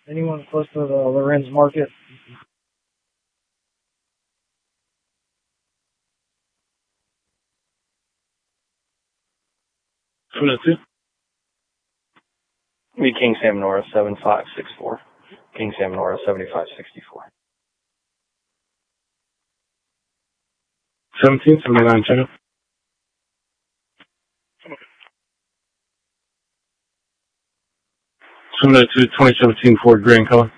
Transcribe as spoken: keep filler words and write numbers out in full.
Anyone close to the Lorenz Market? seven oh two. Me, King Sam Nora, seven five six four. King Sam Nora, seventy-five sixty-four. seventeen, seventy-nine, check up. seven oh two, twenty seventeen Ford Gray in color.